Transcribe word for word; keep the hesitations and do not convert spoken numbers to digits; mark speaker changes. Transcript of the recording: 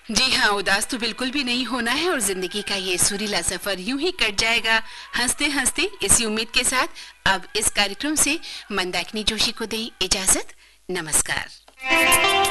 Speaker 1: जी हाँ, उदास तो बिल्कुल भी नहीं होना है और जिंदगी का ये सुरीला सफर यूं ही कट जाएगा हंसते हंसते, इसी उम्मीद के साथ अब इस कार्यक्रम से मंदाकिनी जोशी को दें इजाजत। नमस्कार।